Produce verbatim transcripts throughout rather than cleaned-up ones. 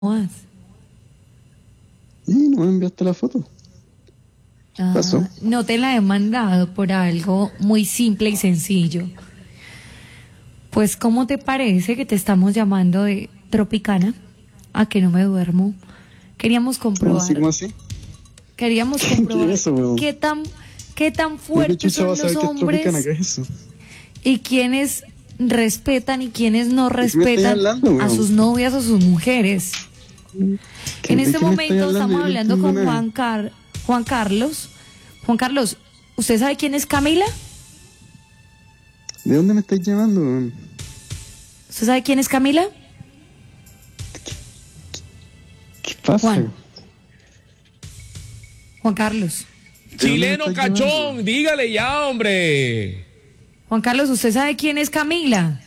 vas? Y no me enviaste la foto. Ah, pasó? no te la he mandado por algo muy simple y sencillo. Pues, ¿cómo te parece que te estamos llamando de Tropicana? A que no me duermo. Queríamos ¿Cómo comprobar. así? ¿Cómo así? Queríamos ¿Qué comprobar es eso, weón? qué tan, qué tan ¿Por qué fuertes chucha son vas a los saber que es Tropicana? hombres ¿Qué es eso? y quiénes respetan y quiénes no qué me estás respetan hablando, a weón? sus novias o sus mujeres. ¿Qué- En de este qué me estás momento hablando? estamos Yo no hablando entiendo con nada. Juan, Car Juan Carlos. Juan Carlos, ¿usted sabe quién es Camila? ¿De dónde me estás llamando, weón? ¿Usted sabe quién es Camila? ¿Qué pasa? Juan. Juan Carlos. ¿De dónde me Chileno estás cachón, llamando? dígale ya, hombre. Juan Carlos, ¿usted sabe quién es Camila?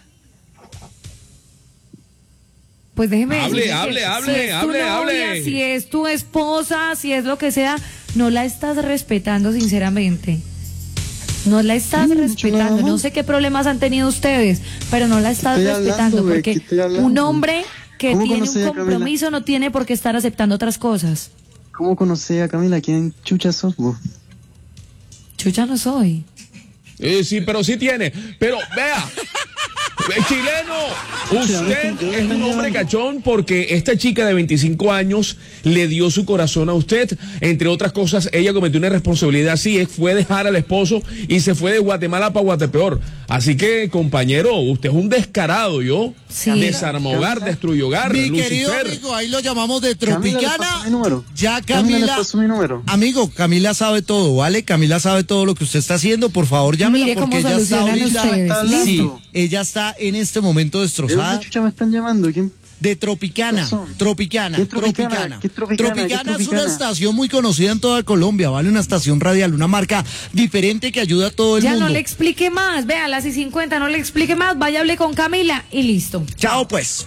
Pues déjeme Hable, decirle hable, que hable, si es tu hable, novia, hable. si es tu esposa, si es lo que sea, no la estás respetando sinceramente. No la estás No, no he dicho nada respetando. más. No sé qué problemas han tenido ustedes, pero no la estás estoy hablando, respetando güey? porque ¿Qué estoy hablando? un hombre que ¿Cómo tiene conocí un a Camila? compromiso no tiene por qué estar aceptando otras cosas. ¿Cómo conocí a Camila? ¿Quién chucha sos vos? Chucha no soy. Eh, sí, pero sí tiene. Pero vea, eh, chileno, usted es un hombre cachón porque esta chica de veinticinco años le dio su corazón a usted. Entre otras cosas, ella cometió una responsabilidad así, es- fue dejar al esposo y se fue de Guatemala para Guatepeor. Así que, compañero, usted es un descarado, ¿yo? Sí. Desarma hogar, destruye hogar, Mi querido Lucifer. amigo, ahí lo llamamos de Camila le Tropicana. pasó mi número. Ya Camila le Camila, pasó mi número. amigo, Camila sabe todo, ¿vale? Camila sabe todo lo que usted está haciendo. Por favor, llámela Mire cómo porque ella está solucionan ahorita. ustedes. está ¿Listo? Sí, hablando. ella está en este momento ¿De destrozada. dónde chucha me están llamando? ¿Quién? De Tropicana, Razón. Tropicana, ¿Qué es Tropicana? Tropicana. ¿Qué es Tropicana? ¿Qué es Tropicana es una Tropicana? estación muy conocida en toda Colombia, ¿vale? Una estación radial, una marca diferente que ayuda a todo el Ya mundo. no le explique más. Vea, a las y cincuenta no le explique más. Vaya, hable con Camila y listo. Chao, pues.